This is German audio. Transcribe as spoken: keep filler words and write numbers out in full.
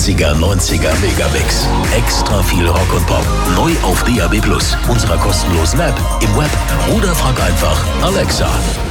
achtziger, neunziger Megabix. Extra viel Rock und Pop. Neu auf D A B plus, unserer kostenlosen App, im Web oder frag einfach Alexa.